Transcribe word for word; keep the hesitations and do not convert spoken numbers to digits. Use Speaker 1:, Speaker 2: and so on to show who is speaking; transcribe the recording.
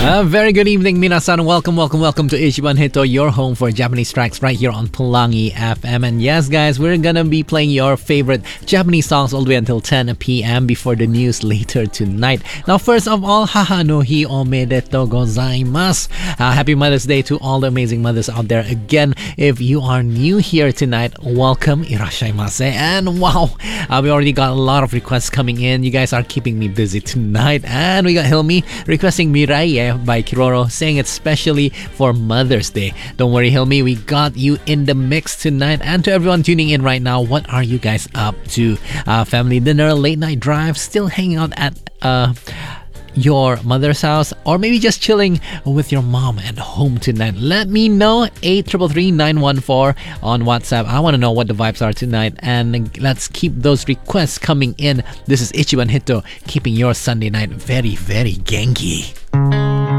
Speaker 1: A very good evening, minasan. Welcome, welcome, welcome to Ichiban Hito, your home for Japanese tracks right here on Pelangi F M. And yes, guys, we're gonna be playing your favorite Japanese songs all the way until ten p.m. before the news later tonight. Now, first of all, haha no hi omedetou gozaimasu. Uh, happy Mother's Day to all the amazing mothers out there. Again, if you are new here tonight, welcome, irashaimase. And wow, uh, we already got a lot of requests coming in. You guys are keeping me busy tonight. And we got Hilmi requesting Mirai by Kiroro, saying it's specially for Mother's Day. Don't worry, Hilmi, we got you in the mix tonight. And to everyone tuning in right now, what are you guys up to? Uh, family dinner, late night drive, still hanging out at uh, your mother's house, or maybe just chilling with your mom at home tonight? Let me know. eight three three nine one four on WhatsApp. I want to know what the vibes are tonight, and let's keep those requests coming in. This is Ichiban Hito, keeping your Sunday night very, very genki.